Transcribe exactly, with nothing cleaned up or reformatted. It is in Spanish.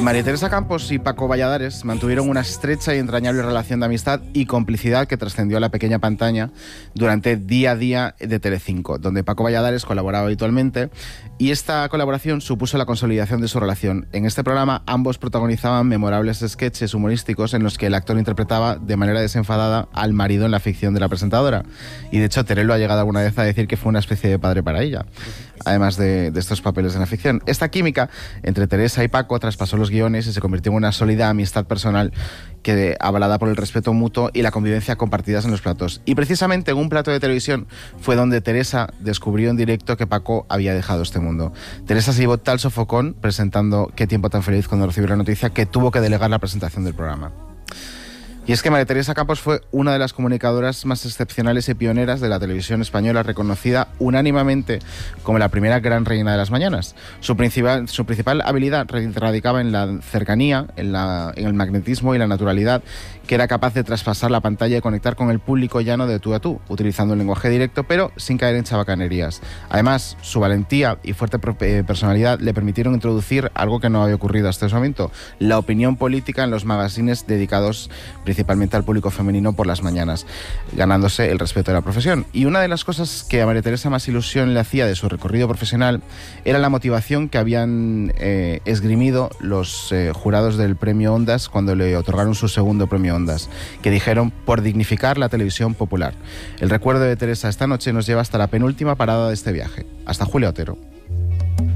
María Teresa Campos y Paco Valladares mantuvieron una estrecha y entrañable relación de amistad y complicidad que trascendió a la pequeña pantalla durante Día a Día de Telecinco, donde Paco Valladares colaboraba habitualmente, y esta colaboración supuso la consolidación de su relación. En este programa ambos protagonizaban memorables sketches humorísticos en los que el actor interpretaba de manera desenfadada al marido en la ficción de la presentadora, y de hecho Terelo ha llegado alguna vez a decir que fue una especie de padre para ella, además de, de estos papeles en la ficción. Esta química entre Teresa y Paco traspasó los guiones y se convirtió en una sólida amistad personal que avalada por el respeto mutuo y la convivencia compartidas en los platos. Y precisamente en un plato de televisión fue donde Teresa descubrió en directo que Paco había dejado este mundo. Teresa se llevó tal sofocón presentando Qué tiempo tan feliz cuando recibió la noticia que tuvo que delegar la presentación del programa. Y es que María Teresa Campos fue una de las comunicadoras más excepcionales y pioneras de la televisión española, reconocida unánimemente como la primera gran reina de las mañanas. Su principal, su principal habilidad radicaba en la cercanía, en, la, en el magnetismo y la naturalidad, que era capaz de traspasar la pantalla y conectar con el público llano de tú a tú, utilizando un lenguaje directo, pero sin caer en chabacanerías. Además, su valentía y fuerte personalidad le permitieron introducir algo que no había ocurrido hasta ese momento: la opinión política en los magazines dedicados principalmente al público femenino por las mañanas, ganándose el respeto de la profesión. Y una de las cosas que a María Teresa más ilusión le hacía de su recorrido profesional era la motivación que habían eh, esgrimido los eh, jurados del Premio Ondas cuando le otorgaron su segundo Premio Ondas, que dijeron: por dignificar la televisión popular. El recuerdo de Teresa esta noche nos lleva hasta la penúltima parada de este viaje, hasta Julia Otero.